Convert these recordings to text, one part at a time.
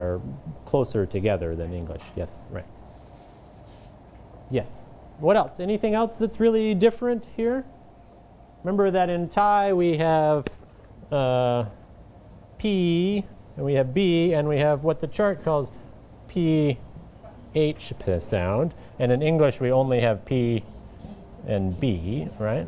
are closer together than English. Yes, right. Yes. What else? Anything else that's really different here? Remember that in Thai we have P, and we have B, and we have what the chart calls PH sound. And in English we only have P and B, right?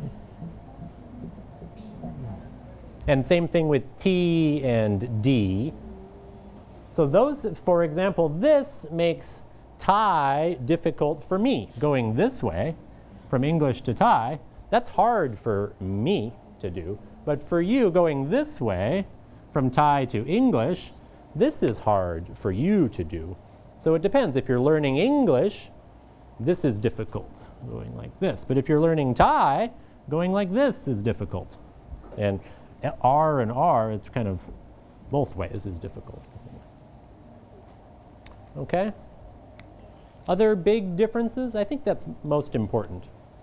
And same thing with T and D. So those, for example, this makes Thai difficult for me. Going this way, from English to Thai, that's hard for me to do. But for you, going this way, from Thai to English, this is hard for you to do. So it depends. If you're learning English, this is difficult, going like this. But if you're learning Thai, going like this is difficult. And R and R, it's kind of both ways is difficult. Okay? Other big differences? I think that's most important.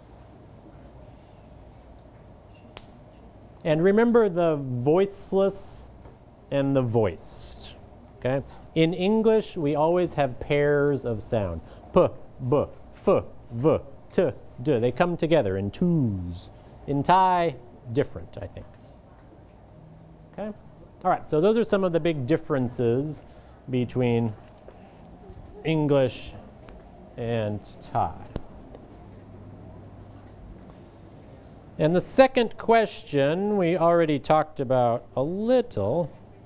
And remember the voiceless and the voiced. Okay? In English, we always have pairs of sound. P, B, F, V, T, D. They come together in twos. In Thai, different, I think. Okay? All right, so those are some of the big differences between English and Thai. And the second question we already talked about a little.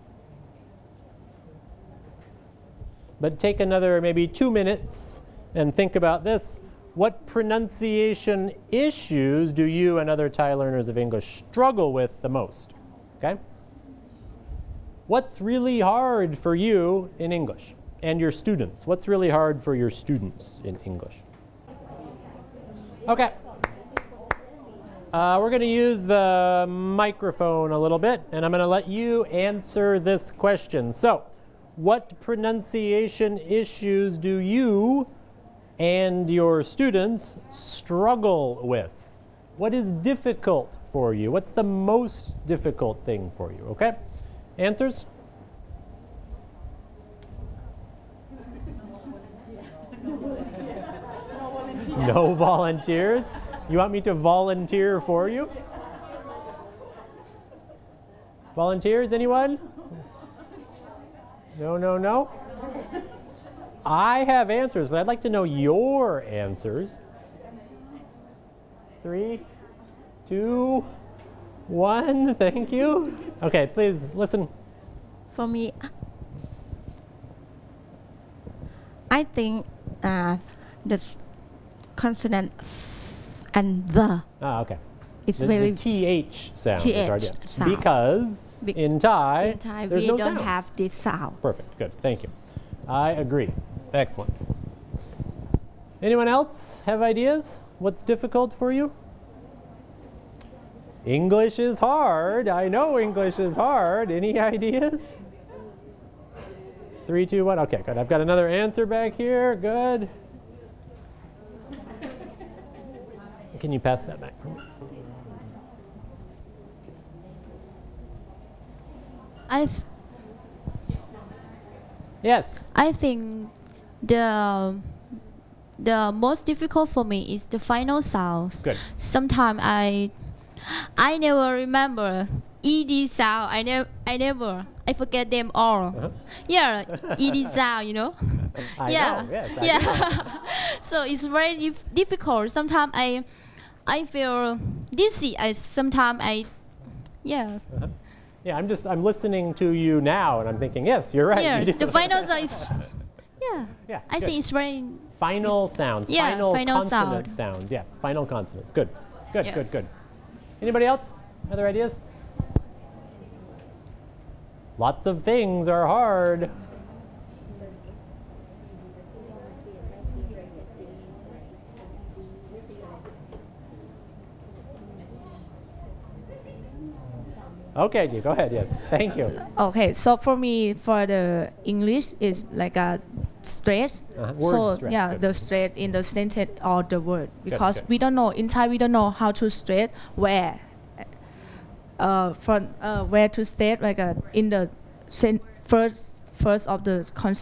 But take another maybe 2 minutes and think about this. What pronunciation issues do you and other Thai learners of English struggle with the most? Okay? What's really hard for you in English? And your students. What's really hard for your students in English? Okay. We're going to use the microphone a little bit, and I'm going to let you answer this question. So, what pronunciation issues do you and your students struggle with? What is difficult for you? What's the most difficult thing for you? Okay? Answers? No volunteers? You want me to volunteer for you? Volunteers, anyone? No, no, no? I have answers, but I'd like to know your answers. 3, 2, 1, thank you. Okay, please listen. For me, I think the consonant and the. Ah, okay. It's the very TH sound. TH sound. Because in Thai, there's we no don't sound. have this sound. Perfect. Good. Thank you. I agree. Excellent. Anyone else have ideas? What's difficult for you? English is hard. I know English is hard. Any ideas? 3, 2, 1. Okay, good. I've got another answer back here. Good. Can you pass that back for me? Yes. I think the most difficult for me is the final sounds. Good. Sometimes I never remember ed sound. I forget them all. Yeah, ed sound, you know. I yeah. know, yes, yeah. So it's very difficult. Sometimes I feel dizzy. Yeah. Yeah, I'm listening to you now, and I'm thinking, yes, you're right. Yeah, you the final sound is. Yeah. Yeah. I think it's very. Final sounds. Yeah, final consonant sound. sounds. Yes, final consonants. Good. Good. Yes. Good. Good. Anybody else? Other ideas? Lots of things are hard. Okay, G, go ahead. Yes, thank you. Okay, so for me, for the English is like a stress. Word So stress. yeah, Good. the stress in the sentence or the word, because good. we don't know in Thai, we don't know how to stress where. Where to stress like in the first of the consonant.